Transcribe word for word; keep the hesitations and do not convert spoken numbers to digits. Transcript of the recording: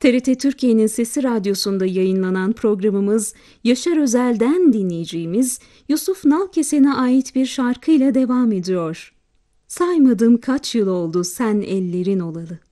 T R T Türkiye'nin Sesi Radyosu'nda yayınlanan programımız Yaşar Özel'den dinleyeceğimiz Yusuf Nalkesen'e ait bir şarkıyla devam ediyor. Saymadım kaç yıl oldu sen ellerin olalı.